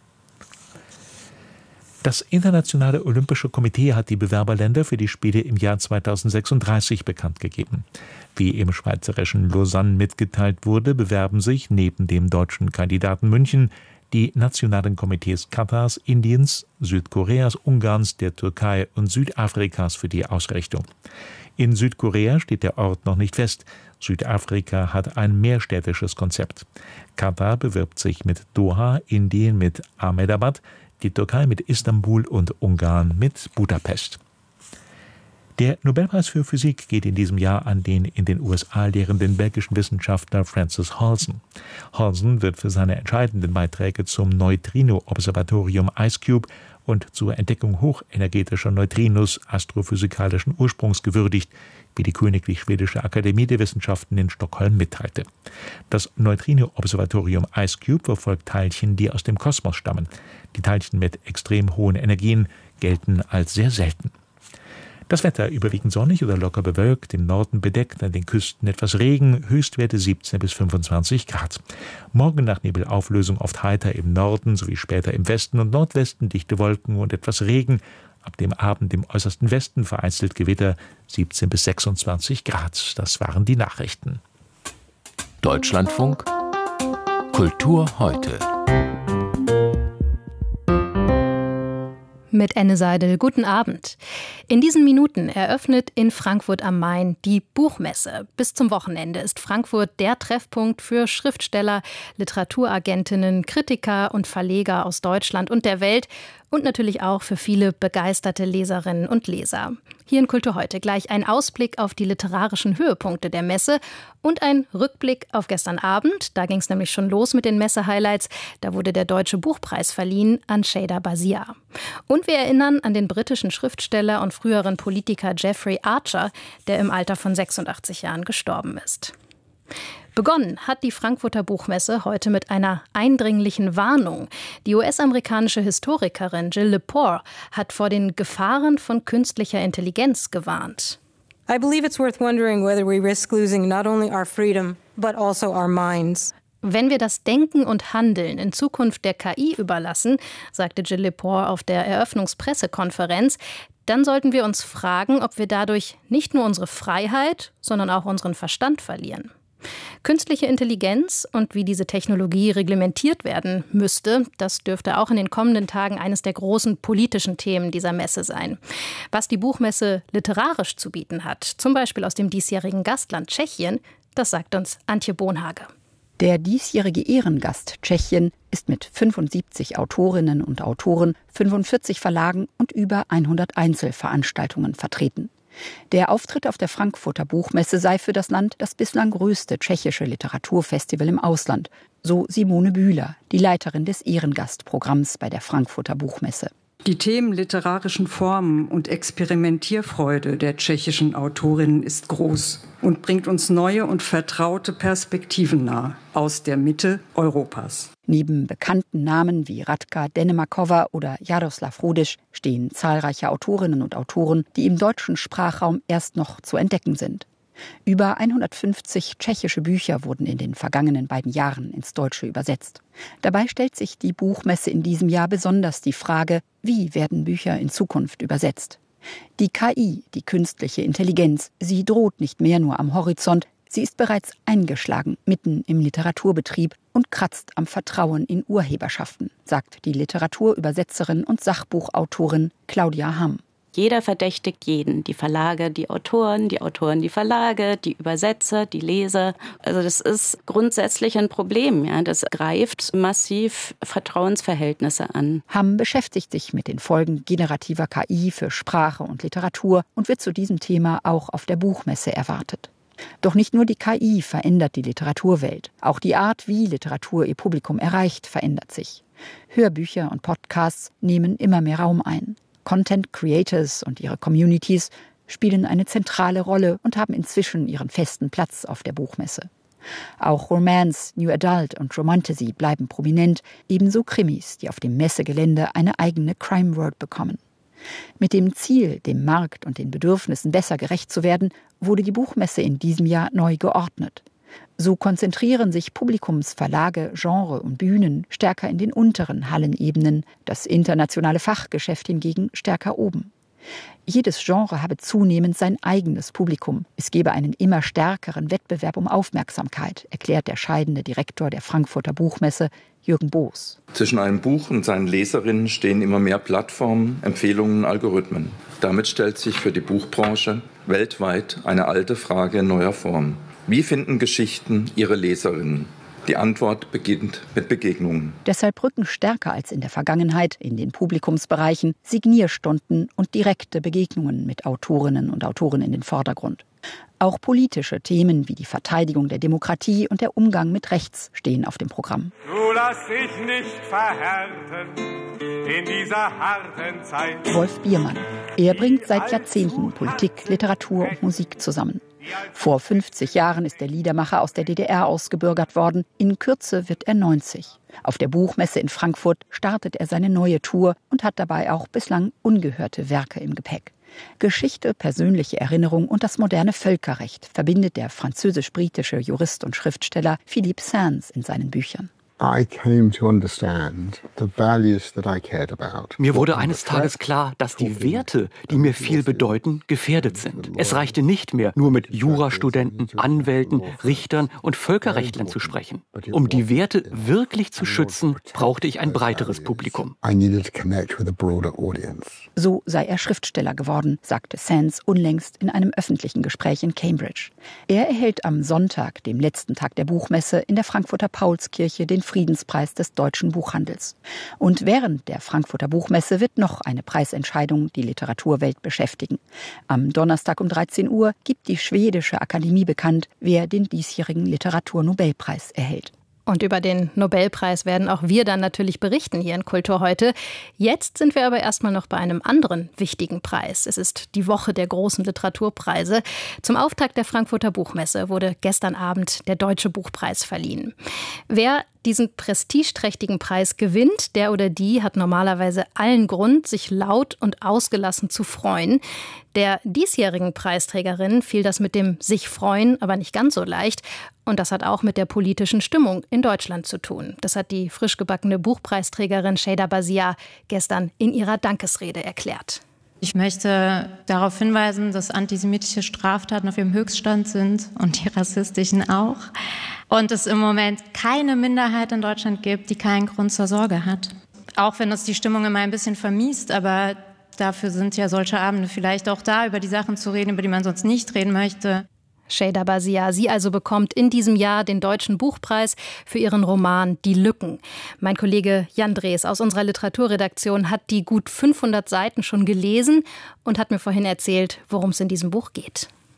Das Internationale Olympische Komitee hat die Bewerberländer für die Spiele im Jahr 2036 bekannt gegeben. Wie im schweizerischen Lausanne mitgeteilt wurde, bewerben sich neben dem deutschen Kandidaten München die nationalen Komitees Katars, Indiens, Südkoreas, Ungarns, der Türkei und Südafrikas für die Ausrichtung. In Südkorea steht der Ort noch nicht fest. Südafrika hat ein mehrstädtisches Konzept. Katar bewirbt sich mit Doha, Indien mit Ahmedabad, die Türkei mit Istanbul und Ungarn mit Budapest. Der Nobelpreis für Physik geht in diesem Jahr an den in den USA lehrenden belgischen Wissenschaftler Francis Halsen. Halsen wird für seine entscheidenden Beiträge zum Neutrino-Observatorium IceCube und zur Entdeckung hochenergetischer Neutrinos astrophysikalischen Ursprungs gewürdigt, wie die Königlich Schwedische Akademie der Wissenschaften in Stockholm mitteilte. Das Neutrino-Observatorium IceCube verfolgt Teilchen, die aus dem Kosmos stammen. Die Teilchen mit extrem hohen Energien gelten als sehr selten. Das Wetter überwiegend sonnig oder locker bewölkt, im Norden bedeckt, an den Küsten etwas Regen, Höchstwerte 17 bis 25 Grad. Morgen nach Nebelauflösung oft heiter im Norden sowie später im Westen und Nordwesten dichte Wolken und etwas Regen. Ab dem Abend im äußersten Westen vereinzelt Gewitter 17 bis 26 Grad. Das waren die Nachrichten. Deutschlandfunk Kultur heute. Mit Anne Seidel. Guten Abend. In diesen Minuten eröffnet in Frankfurt am Main die Buchmesse. Bis zum Wochenende ist Frankfurt der Treffpunkt für Schriftsteller, Literaturagentinnen, Kritiker und Verleger aus Deutschland und der Welt und natürlich auch für viele begeisterte Leserinnen und Leser. Hier in Kultur heute gleich ein Ausblick auf die literarischen Höhepunkte der Messe und ein Rückblick auf gestern Abend. Da ging es nämlich schon los mit den Messe-Highlights. Da wurde der Deutsche Buchpreis verliehen an Shada Bazia. Und wir erinnern an den britischen Schriftsteller und früheren Politiker Jeffrey Archer, der im Alter von 86 Jahren gestorben ist. Begonnen hat die Frankfurter Buchmesse heute mit einer eindringlichen Warnung. Die US-amerikanische Historikerin Jill Lepore hat vor den Gefahren von künstlicher Intelligenz gewarnt. I believe it's worth wondering whether we risk losing not only our freedom, but also our minds. Wenn wir das Denken und Handeln in Zukunft der KI überlassen, sagte Jill Lepore auf der Eröffnungspressekonferenz, dann sollten wir uns fragen, ob wir dadurch nicht nur unsere Freiheit, sondern auch unseren Verstand verlieren. Künstliche Intelligenz und wie diese Technologie reglementiert werden müsste, das dürfte auch in den kommenden Tagen eines der großen politischen Themen dieser Messe sein. Was die Buchmesse literarisch zu bieten hat, zum Beispiel aus dem diesjährigen Gastland Tschechien, das sagt uns Antje Bohnhage. Der diesjährige Ehrengast Tschechien ist mit 75 Autorinnen und Autoren, 45 Verlagen und über 100 Einzelveranstaltungen vertreten. Der Auftritt auf der Frankfurter Buchmesse sei für das Land das bislang größte tschechische Literaturfestival im Ausland, so Simone Bühler, die Leiterin des Ehrengastprogramms bei der Frankfurter Buchmesse. Die Themen literarischen Formen und Experimentierfreude der tschechischen Autorinnen ist groß und bringt uns neue und vertraute Perspektiven nahe aus der Mitte Europas. Neben bekannten Namen wie Radka Denemakova oder Jaroslav Rudisch stehen zahlreiche Autorinnen und Autoren, die im deutschen Sprachraum erst noch zu entdecken sind. Über 150 tschechische Bücher wurden in den vergangenen beiden Jahren ins Deutsche übersetzt. Dabei stellt sich die Buchmesse in diesem Jahr besonders die Frage, wie werden Bücher in Zukunft übersetzt? Die KI, die künstliche Intelligenz, sie droht nicht mehr nur am Horizont, sie ist bereits eingeschlagen, mitten im Literaturbetrieb und kratzt am Vertrauen in Urheberschaften, sagt die Literaturübersetzerin und Sachbuchautorin Claudia Hamm. Jeder verdächtigt jeden, die Verlage, die Autoren die Verlage, die Übersetzer, die Leser. Also das ist grundsätzlich ein Problem. Ja. Das greift massiv Vertrauensverhältnisse an. Hamm beschäftigt sich mit den Folgen generativer KI für Sprache und Literatur und wird zu diesem Thema auch auf der Buchmesse erwartet. Doch nicht nur die KI verändert die Literaturwelt. Auch die Art, wie Literatur ihr Publikum erreicht, verändert sich. Hörbücher und Podcasts nehmen immer mehr Raum ein. Content Creators und ihre Communities spielen eine zentrale Rolle und haben inzwischen ihren festen Platz auf der Buchmesse. Auch Romance, New Adult und Romantasy bleiben prominent, ebenso Krimis, die auf dem Messegelände eine eigene Crime World bekommen. Mit dem Ziel, dem Markt und den Bedürfnissen besser gerecht zu werden, wurde die Buchmesse in diesem Jahr neu geordnet. So konzentrieren sich Publikumsverlage, Genre und Bühnen stärker in den unteren Hallenebenen, das internationale Fachgeschäft hingegen stärker oben. Jedes Genre habe zunehmend sein eigenes Publikum. Es gebe einen immer stärkeren Wettbewerb um Aufmerksamkeit, erklärt der scheidende Direktor der Frankfurter Buchmesse, Jürgen Boos. Zwischen einem Buch und seinen Leserinnen stehen immer mehr Plattformen, Empfehlungen, Algorithmen. Damit stellt sich für die Buchbranche weltweit eine alte Frage in neuer Form. Wie finden Geschichten ihre Leserinnen? Die Antwort beginnt mit Begegnungen. Deshalb rücken stärker als in der Vergangenheit in den Publikumsbereichen Signierstunden und direkte Begegnungen mit Autorinnen und Autoren in den Vordergrund. Auch politische Themen wie die Verteidigung der Demokratie und der Umgang mit Rechts stehen auf dem Programm. Du lass dich nicht verhärten in dieser harten Zeit. Wolf Biermann. Er bringt seit Jahrzehnten Politik, Literatur und Musik zusammen. Vor 50 Jahren ist der Liedermacher aus der DDR ausgebürgert worden. In Kürze wird er 90. Auf der Buchmesse in Frankfurt startet er seine neue Tour und hat dabei auch bislang ungehörte Werke im Gepäck. Geschichte, persönliche Erinnerung und das moderne Völkerrecht verbindet der französisch-britische Jurist und Schriftsteller Philippe Sands in seinen Büchern. Mir wurde eines Tages klar, dass die Werte, die mir viel bedeuten, gefährdet sind. Es reichte nicht mehr, nur mit Jurastudenten, Anwälten, Richtern und Völkerrechtlern zu sprechen. Um die Werte wirklich zu schützen, brauchte ich ein breiteres Publikum. So sei er Schriftsteller geworden, sagte Sands unlängst in einem öffentlichen Gespräch in Cambridge. Er erhält am Sonntag, dem letzten Tag der Buchmesse, in der Frankfurter Paulskirche den Friedenspreis des deutschen Buchhandels. Und während der Frankfurter Buchmesse wird noch eine Preisentscheidung die Literaturwelt beschäftigen. Am Donnerstag um 13 Uhr gibt die schwedische Akademie bekannt, wer den diesjährigen Literaturnobelpreis erhält. Und über den Nobelpreis werden auch wir dann natürlich berichten hier in Kultur heute. Jetzt sind wir aber erstmal noch bei einem anderen wichtigen Preis. Es ist die Woche der großen Literaturpreise. Zum Auftakt der Frankfurter Buchmesse wurde gestern Abend der Deutsche Buchpreis verliehen. Wer diesen prestigeträchtigen Preis gewinnt, der oder die hat normalerweise allen Grund, sich laut und ausgelassen zu freuen. Der diesjährigen Preisträgerin fiel das mit dem sich freuen aber nicht ganz so leicht. Und das hat auch mit der politischen Stimmung in Deutschland zu tun. Das hat die frisch gebackene Buchpreisträgerin Şeyda Bazia gestern in ihrer Dankesrede erklärt. Ich möchte darauf hinweisen, dass antisemitische Straftaten auf ihrem Höchststand sind und die rassistischen auch. Und es im Moment keine Minderheit in Deutschland gibt, die keinen Grund zur Sorge hat. Auch wenn das die Stimmung immer ein bisschen vermiest, aber dafür sind ja solche Abende vielleicht auch da, über die Sachen zu reden, über die man sonst nicht reden möchte. Şeyda Bazia, sie also bekommt in diesem Jahr den Deutschen Buchpreis für ihren Roman Die Lücken. Mein Kollege Jan Drees aus unserer Literaturredaktion hat die gut 500 Seiten schon gelesen und hat mir vorhin erzählt, worum es in diesem Buch geht.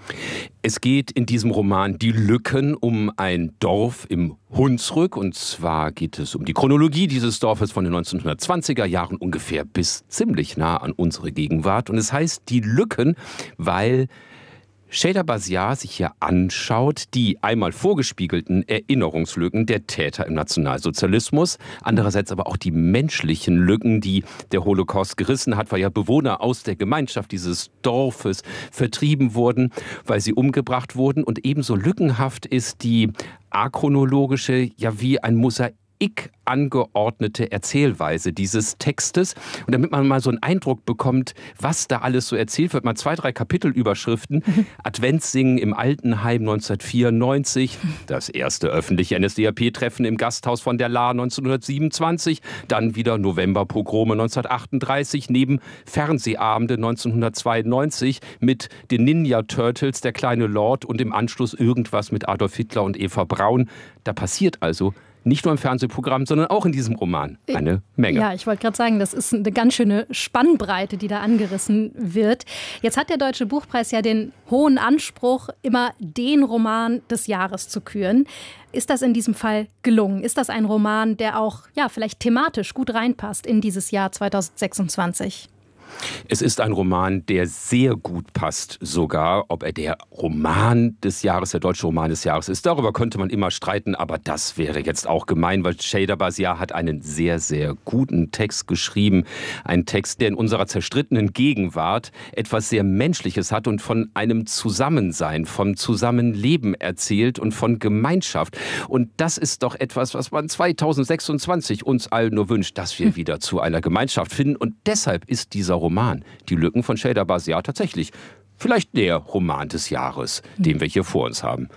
Es geht in diesem Roman Die Lücken um ein Dorf im Hunsrück. Und zwar geht es um die Chronologie dieses Dorfes von den 1920er Jahren ungefähr bis ziemlich nah an unsere Gegenwart. Und es heißt Die Lücken, weil Sheydabasyar sich hier anschaut, die einmal vorgespiegelten Erinnerungslücken der Täter im Nationalsozialismus, andererseits aber auch die menschlichen Lücken, die der Holocaust gerissen hat, weil ja Bewohner aus der Gemeinschaft dieses Dorfes vertrieben wurden, weil sie umgebracht wurden. Und ebenso lückenhaft ist die achronologische, ja wie ein Mosaik angeordnete Erzählweise dieses Textes. Und damit man mal so einen Eindruck bekommt, was da alles so erzählt wird, mal 2, 3 Kapitelüberschriften. Adventssingen im Altenheim 1994, das erste öffentliche NSDAP-Treffen im Gasthaus von der Lahr 1927, dann wieder Novemberpogrome 1938, neben Fernsehabende 1992 mit den Ninja Turtles, der kleine Lord und im Anschluss irgendwas mit Adolf Hitler und Eva Braun. Da passiert also nicht nur im Fernsehprogramm, sondern auch in diesem Roman eine Menge. Ja, ich wollte gerade sagen, das ist eine ganz schöne Spannbreite, die da angerissen wird. Jetzt hat der Deutsche Buchpreis ja den hohen Anspruch, immer den Roman des Jahres zu küren. Ist das in diesem Fall gelungen? Ist das ein Roman, der auch vielleicht thematisch gut reinpasst in dieses Jahr 2026? Es ist ein Roman, der sehr gut passt sogar. Ob er der Roman des Jahres, der deutsche Roman des Jahres ist, darüber könnte man immer streiten, aber das wäre jetzt auch gemein, weil Sheydabasyar hat einen sehr, sehr guten Text geschrieben. Ein Text, der in unserer zerstrittenen Gegenwart etwas sehr Menschliches hat und von einem Zusammensein, vom Zusammenleben erzählt und von Gemeinschaft. Und das ist doch etwas, was man 2026 uns allen nur wünscht, dass wir wieder zu einer Gemeinschaft finden. Und deshalb ist dieser Roman, Die Lücken von Sheydabasyar, tatsächlich vielleicht der Roman des Jahres, den wir hier vor uns haben.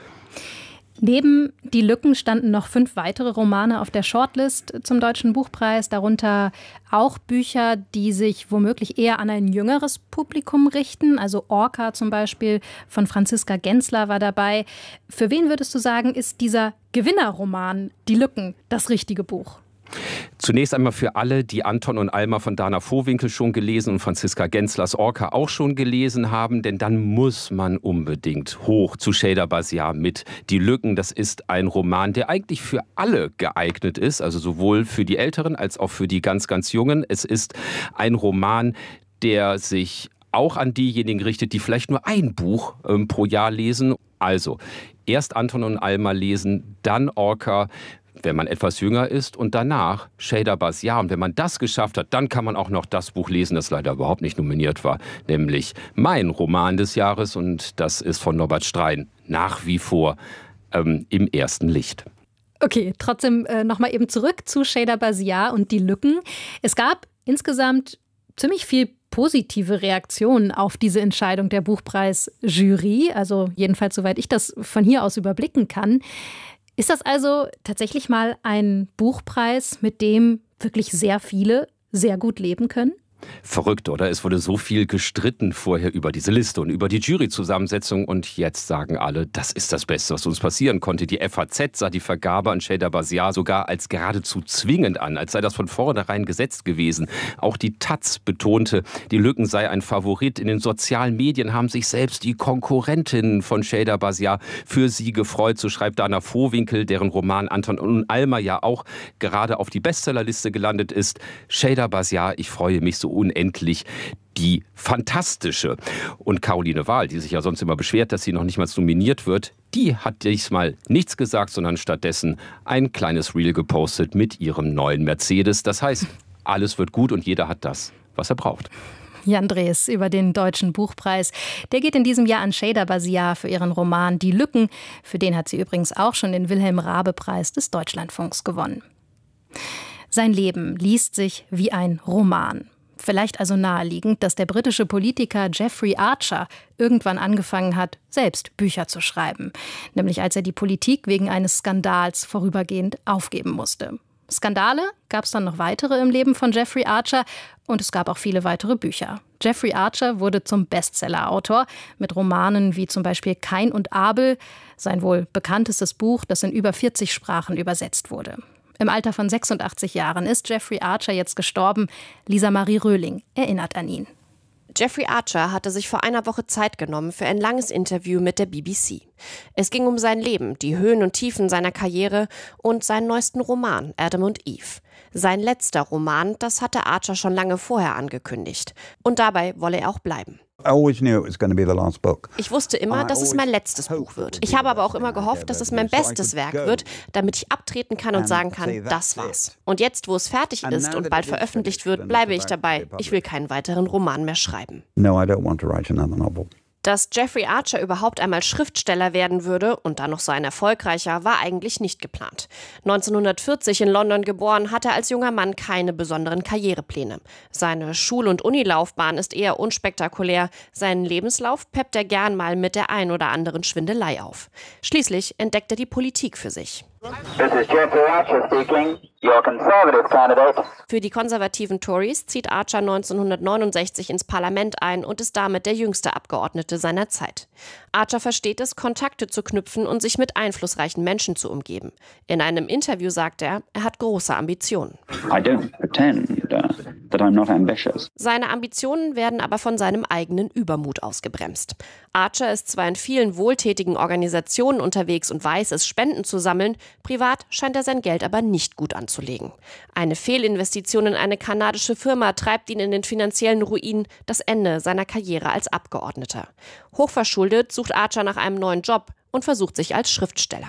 Neben Die Lücken standen noch 5 weitere Romane auf der Shortlist zum Deutschen Buchpreis, darunter auch Bücher, die sich womöglich eher an ein jüngeres Publikum richten. Also Orca zum Beispiel von Franziska Gensler war dabei. Für wen würdest du sagen, ist dieser Gewinnerroman Die Lücken das richtige Buch? Zunächst einmal für alle, die Anton und Alma von Dana Vohwinkel schon gelesen und Franziska Genslers Orca auch schon gelesen haben, denn dann muss man unbedingt hoch zu Sheydabasyar mit Die Lücken. Das ist ein Roman, der eigentlich für alle geeignet ist, also sowohl für die Älteren als auch für die ganz, ganz Jungen. Es ist ein Roman, der sich auch an diejenigen richtet, die vielleicht nur ein Buch pro Jahr lesen. Also erst Anton und Alma lesen, dann Orca, wenn man etwas jünger ist, und danach Sheydabasyar. Und wenn man das geschafft hat, dann kann man auch noch das Buch lesen, das leider überhaupt nicht nominiert war, nämlich mein Roman des Jahres, und das ist von Norbert Strein, nach wie vor im ersten Licht. Okay, trotzdem nochmal eben zurück zu Sheydabasyar und Die Lücken. Es gab insgesamt ziemlich viel positive Reaktionen auf diese Entscheidung der Buchpreisjury, also jedenfalls soweit ich das von hier aus überblicken kann. Ist das also tatsächlich mal ein Buchpreis, mit dem wirklich sehr viele sehr gut leben können? Verrückt, oder? Es wurde so viel gestritten vorher über diese Liste und über die Juryzusammensetzung, und jetzt sagen alle, das ist das Beste, was uns passieren konnte. Die FAZ sah die Vergabe an Sheydabasyar sogar als geradezu zwingend an, als sei das von vornherein gesetzt gewesen. Auch die Taz betonte, Die Lücken sei ein Favorit. In den sozialen Medien haben sich selbst die Konkurrentinnen von Sheydabasyar für sie gefreut. So schreibt Dana Vohwinkel, deren Roman Anton und Alma ja auch gerade auf die Bestsellerliste gelandet ist. Sheydabasyar, ich freue mich so unendlich, die fantastische. Und Caroline Wahl, die sich ja sonst immer beschwert, dass sie noch nicht mal nominiert wird, die hat diesmal nichts gesagt, sondern stattdessen ein kleines Reel gepostet mit ihrem neuen Mercedes. Das heißt, alles wird gut und jeder hat das, was er braucht. Jan Drees über den Deutschen Buchpreis. Der geht in diesem Jahr an Sheydabasyar für ihren Roman Die Lücken. Für den hat sie übrigens auch schon den Wilhelm-Raabe-Preis des Deutschlandfunks gewonnen. Sein Leben liest sich wie ein Roman. Vielleicht also naheliegend, dass der britische Politiker Jeffrey Archer irgendwann angefangen hat, selbst Bücher zu schreiben. Nämlich als er die Politik wegen eines Skandals vorübergehend aufgeben musste. Skandale gab es dann noch weitere im Leben von Jeffrey Archer, und es gab auch viele weitere Bücher. Jeffrey Archer wurde zum Bestseller-Autor mit Romanen wie zum Beispiel Kain und Abel, sein wohl bekanntestes Buch, das in über 40 Sprachen übersetzt wurde. Im Alter von 86 Jahren ist Jeffrey Archer jetzt gestorben. Lisa Marie Röhling erinnert an ihn. Jeffrey Archer hatte sich vor einer Woche Zeit genommen für ein langes Interview mit der BBC. Es ging um sein Leben, die Höhen und Tiefen seiner Karriere und seinen neuesten Roman Adam und Eve. Sein letzter Roman, das hatte Archer schon lange vorher angekündigt. Und dabei wolle er auch bleiben. Ich wusste immer, dass es mein letztes Buch wird. Ich habe aber auch immer gehofft, dass es mein bestes Werk wird, damit ich abtreten kann und sagen kann, das war's. Und jetzt, wo es fertig ist und bald veröffentlicht wird, bleibe ich dabei. Ich will keinen weiteren Roman mehr schreiben. Dass Jeffrey Archer überhaupt einmal Schriftsteller werden würde und dann noch so ein erfolgreicher, war eigentlich nicht geplant. 1940 in London geboren, hat er als junger Mann keine besonderen Karrierepläne. Seine Schul- und Unilaufbahn ist eher unspektakulär. Seinen Lebenslauf peppt er gern mal mit der ein oder anderen Schwindelei auf. Schließlich entdeckt er die Politik für sich. This is Jeffrey Archer speaking, your conservative candidate. Für die konservativen Tories zieht Archer 1969 ins Parlament ein und ist damit der jüngste Abgeordnete seiner Zeit. Archer versteht es, Kontakte zu knüpfen und sich mit einflussreichen Menschen zu umgeben. In einem Interview sagt er hat große Ambitionen. I don't pretend that I'm not ambitious. Seine Ambitionen werden aber von seinem eigenen Übermut ausgebremst. Archer ist zwar in vielen wohltätigen Organisationen unterwegs und weiß es, Spenden zu sammeln, privat scheint er sein Geld aber nicht gut anzulegen. Eine Fehlinvestition in eine kanadische Firma treibt ihn in den finanziellen Ruin, das Ende seiner Karriere als Abgeordneter. Hochverschuldet sucht Archer nach einem neuen Job und versucht sich als Schriftsteller.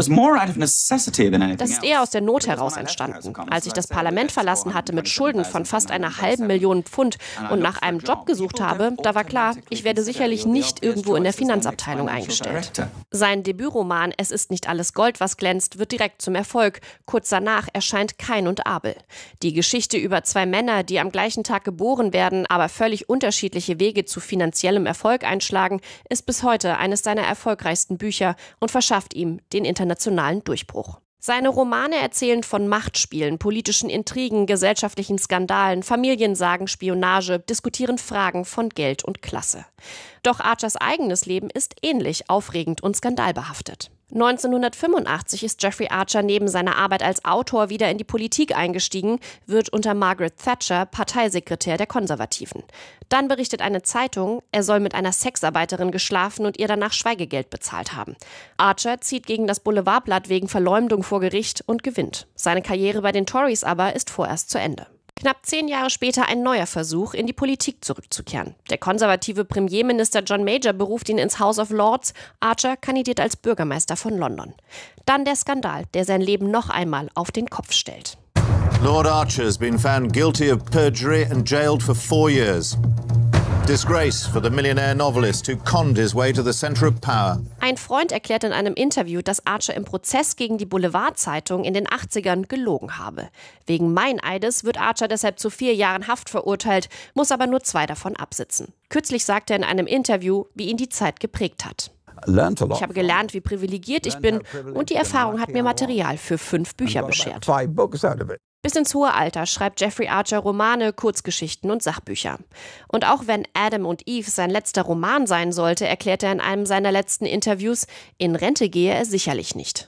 Das ist eher aus der Not heraus entstanden. Als ich das Parlament verlassen hatte mit Schulden von fast einer halben Million Pfund und nach einem Job gesucht habe, da war klar, ich werde sicherlich nicht irgendwo in der Finanzabteilung eingestellt. Sein Debütroman Es ist nicht alles Gold, was glänzt, wird direkt zum Erfolg. Kurz danach erscheint Kain und Abel. Die Geschichte über zwei Männer, die am gleichen Tag geboren werden, aber völlig unterschiedliche Wege zu finanziellem Erfolg einschlagen, ist bis heute eines seiner erfolgreichsten Bücher und verschafft ihm den internationalen Durchbruch. Seine Romane erzählen von Machtspielen, politischen Intrigen, gesellschaftlichen Skandalen, Familiensagen, Spionage, diskutieren Fragen von Geld und Klasse. Doch Archers eigenes Leben ist ähnlich aufregend und skandalbehaftet. 1985 ist Jeffrey Archer neben seiner Arbeit als Autor wieder in die Politik eingestiegen, wird unter Margaret Thatcher Parteisekretär der Konservativen. Dann berichtet eine Zeitung, er soll mit einer Sexarbeiterin geschlafen und ihr danach Schweigegeld bezahlt haben. Archer zieht gegen das Boulevardblatt wegen Verleumdung vor Gericht und gewinnt. Seine Karriere bei den Tories aber ist vorerst zu Ende. Knapp 10 Jahre später ein neuer Versuch, in die Politik zurückzukehren. Der konservative Premierminister John Major beruft ihn ins House of Lords. Archer kandidiert als Bürgermeister von London. Dann der Skandal, der sein Leben noch einmal auf den Kopf stellt. Lord Archer has been found guilty of perjury and jailed for 4 years. Disgrace for the millionaire novelist who conned his way to the center of power. Ein Freund erklärt in einem Interview, dass Archer im Prozess gegen die Boulevard-Zeitung in den 80ern gelogen habe. Wegen Meineides wird Archer deshalb zu 4 Jahren Haft verurteilt, muss aber nur 2 davon absitzen. Kürzlich sagte er in einem Interview, wie ihn die Zeit geprägt hat. Ich habe gelernt, wie privilegiert ich bin, und die Erfahrung hat mir Material für 5 Bücher beschert. Bis ins hohe Alter schreibt Jeffrey Archer Romane, Kurzgeschichten und Sachbücher. Und auch wenn Adam und Eve sein letzter Roman sein sollte, erklärt er in einem seiner letzten Interviews, in Rente gehe er sicherlich nicht.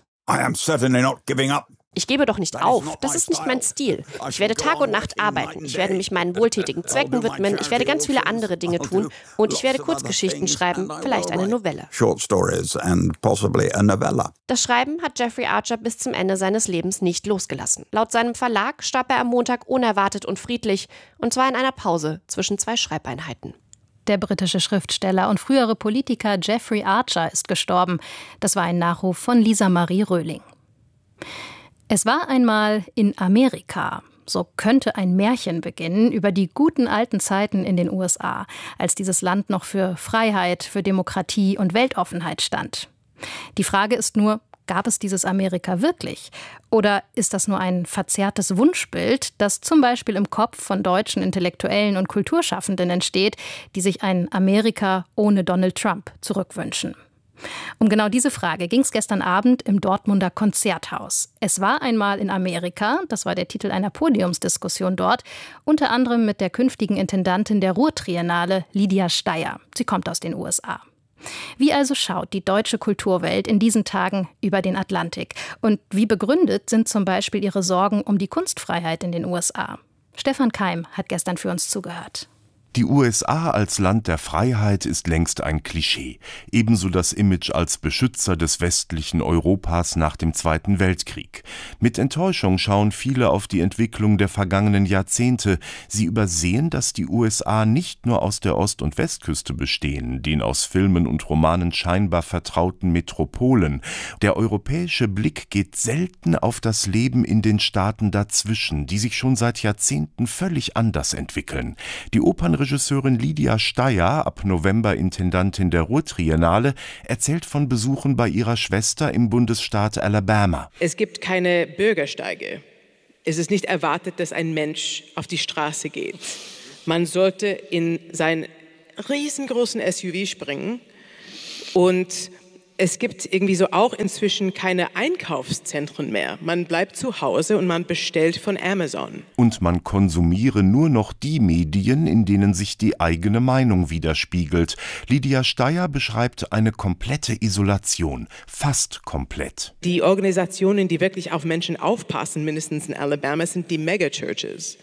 Ich gebe doch nicht auf, das ist nicht mein Stil. Ich werde Tag und Nacht arbeiten, ich werde mich meinen wohltätigen Zwecken widmen, ich werde ganz viele andere Dinge tun und ich werde Kurzgeschichten schreiben, vielleicht eine Novelle. Das Schreiben hat Jeffrey Archer bis zum Ende seines Lebens nicht losgelassen. Laut seinem Verlag starb er am Montag unerwartet und friedlich, und zwar in einer Pause zwischen 2 Schreibeinheiten. Der britische Schriftsteller und frühere Politiker Jeffrey Archer ist gestorben. Das war ein Nachruf von Lisa Marie Röhling. Es war einmal in Amerika. So könnte ein Märchen beginnen über die guten alten Zeiten in den USA, als dieses Land noch für Freiheit, für Demokratie und Weltoffenheit stand. Die Frage ist nur, gab es dieses Amerika wirklich? Oder ist das nur ein verzerrtes Wunschbild, das zum Beispiel im Kopf von deutschen Intellektuellen und Kulturschaffenden entsteht, die sich ein Amerika ohne Donald Trump zurückwünschen? Um genau diese Frage ging es gestern Abend im Dortmunder Konzerthaus. Es war einmal in Amerika, das war der Titel einer Podiumsdiskussion dort, unter anderem mit der künftigen Intendantin der Ruhrtriennale, Lydia Steyer. Sie kommt aus den USA. Wie also schaut die deutsche Kulturwelt in diesen Tagen über den Atlantik? Und wie begründet sind zum Beispiel ihre Sorgen um die Kunstfreiheit in den USA? Stefan Keim hat gestern für uns zugehört. Die USA als Land der Freiheit ist längst ein Klischee. Ebenso das Image als Beschützer des westlichen Europas nach dem Zweiten Weltkrieg. Mit Enttäuschung schauen viele auf die Entwicklung der vergangenen Jahrzehnte. Sie übersehen, dass die USA nicht nur aus der Ost- und Westküste bestehen, den aus Filmen und Romanen scheinbar vertrauten Metropolen. Der europäische Blick geht selten auf das Leben in den Staaten dazwischen, die sich schon seit Jahrzehnten völlig anders entwickeln. Die Opernregisseurin Lydia Steyer, ab November Intendantin der Ruhrtriennale, erzählt von Besuchen bei ihrer Schwester im Bundesstaat Alabama. Es gibt keine Bürgersteige. Es ist nicht erwartet, dass ein Mensch auf die Straße geht. Man sollte in seinen riesengroßen SUV springen und es gibt irgendwie so auch inzwischen keine Einkaufszentren mehr. Man bleibt zu Hause und man bestellt von Amazon. Und man konsumiere nur noch die Medien, in denen sich die eigene Meinung widerspiegelt. Lydia Steyer beschreibt eine komplette Isolation, fast komplett. Die Organisationen, die wirklich auf Menschen aufpassen, mindestens in Alabama, sind die Megachurches.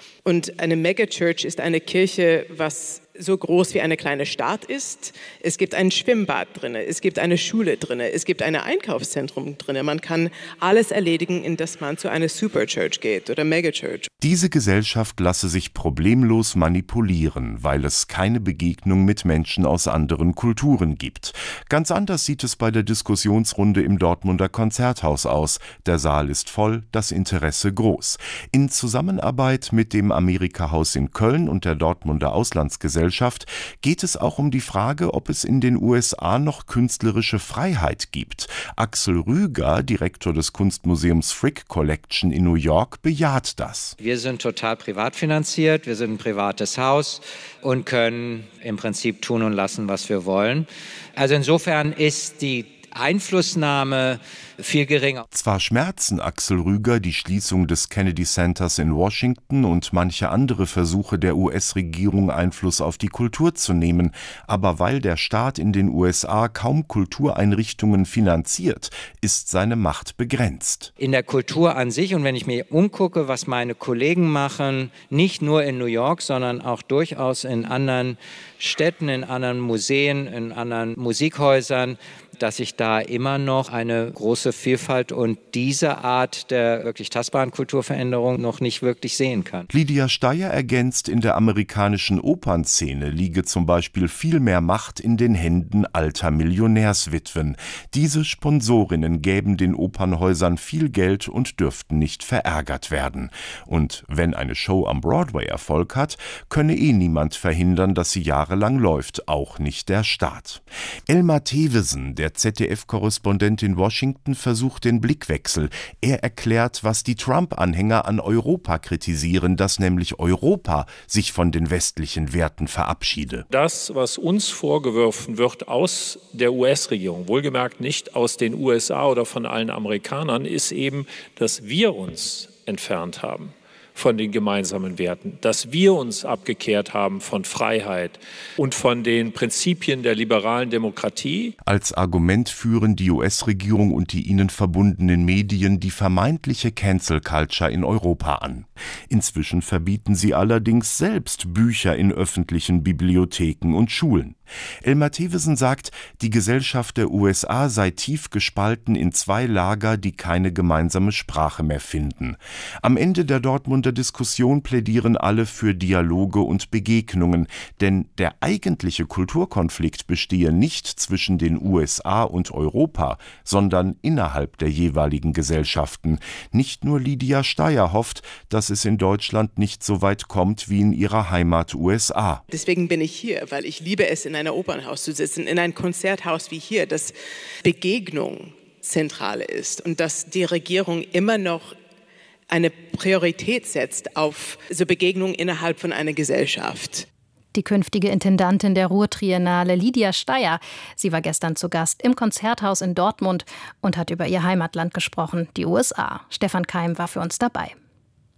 Und eine Megachurch ist eine Kirche, was so groß wie eine kleine Stadt ist. Es gibt ein Schwimmbad drin, es gibt eine Schule drin, es gibt ein Einkaufszentrum drin. Man kann alles erledigen, indem man zu einer Superchurch geht oder Megachurch. Diese Gesellschaft lasse sich problemlos manipulieren, weil es keine Begegnung mit Menschen aus anderen Kulturen gibt. Ganz anders sieht es bei der Diskussionsrunde im Dortmunder Konzerthaus aus. Der Saal ist voll, das Interesse groß. In Zusammenarbeit mit dem Amerika-Haus in Köln und der Dortmunder Auslandsgesellschaft geht es auch um die Frage, ob es in den USA noch künstlerische Freiheit gibt. Axel Rüger, Direktor des Kunstmuseums Frick Collection in New York, bejaht das. Wir sind total privat finanziert, wir sind ein privates Haus und können im Prinzip tun und lassen, was wir wollen. Also insofern ist die Einflussnahme viel geringer. Zwar schmerzen Axel Rüger die Schließung des Kennedy Centers in Washington und manche andere Versuche der US-Regierung, Einfluss auf die Kultur zu nehmen, aber weil der Staat in den USA kaum Kultureinrichtungen finanziert, ist seine Macht begrenzt. In der Kultur an sich, und wenn ich mir umgucke, was meine Kollegen machen, nicht nur in New York, sondern auch durchaus in anderen Städten, in anderen Museen, in anderen Musikhäusern, dass ich da immer noch eine große Vielfalt und diese Art der wirklich tastbaren Kulturveränderung noch nicht wirklich sehen kann. Lydia Steyer ergänzt, in der amerikanischen Opernszene liege zum Beispiel viel mehr Macht in den Händen alter Millionärswitwen. Diese Sponsorinnen gäben den Opernhäusern viel Geld und dürften nicht verärgert werden. Und wenn eine Show am Broadway Erfolg hat, könne niemand verhindern, dass sie jahrelang läuft, auch nicht der Staat. Elmar Thewesen, der ZDF-Korrespondent in Washington, versucht den Blickwechsel. Er erklärt, was die Trump-Anhänger an Europa kritisieren, dass nämlich Europa sich von den westlichen Werten verabschiede. Das, was uns vorgeworfen wird aus der US-Regierung, wohlgemerkt nicht aus den USA oder von allen Amerikanern, ist eben, dass wir uns entfernt haben von den gemeinsamen Werten, dass wir uns abgekehrt haben von Freiheit und von den Prinzipien der liberalen Demokratie. Als Argument führen die US-Regierung und die ihnen verbundenen Medien die vermeintliche Cancel Culture in Europa an. Inzwischen verbieten sie allerdings selbst Bücher in öffentlichen Bibliotheken und Schulen. Elmar Thewesen sagt, die Gesellschaft der USA sei tief gespalten in zwei Lager, die keine gemeinsame Sprache mehr finden. Am Ende der Dortmunder Diskussion plädieren alle für Dialoge und Begegnungen, denn der eigentliche Kulturkonflikt bestehe nicht zwischen den USA und Europa, sondern innerhalb der jeweiligen Gesellschaften. Nicht nur Lydia Steyer hofft, dass es in Deutschland nicht so weit kommt wie in ihrer Heimat USA. Deswegen bin ich hier, weil ich liebe es, in einem Opernhaus zu sitzen, in einem Konzerthaus wie hier, dass Begegnung zentral ist und dass die Regierung immer noch eine Priorität setzt auf so Begegnungen innerhalb von einer Gesellschaft. Die künftige Intendantin der Ruhrtriennale, Lydia Steyer. Sie war gestern zu Gast im Konzerthaus in Dortmund und hat über ihr Heimatland gesprochen, die USA. Stefan Keim war für uns dabei.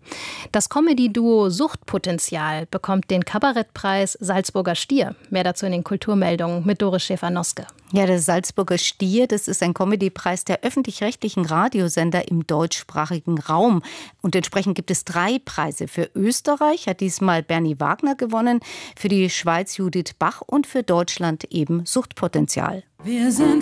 Das Comedy-Duo Suchtpotenzial bekommt den Kabarettpreis Salzburger Stier. Mehr dazu in den Kulturmeldungen mit Doris Schäfer-Noske. Ja, der Salzburger Stier, das ist ein Comedy-Preis der öffentlich-rechtlichen Radiosender im deutschsprachigen Raum. Und entsprechend gibt es 3 Preise. Für Österreich hat diesmal Bernie Wagner gewonnen, für die Schweiz Judith Bach und für Deutschland eben Suchtpotenzial. Wir sind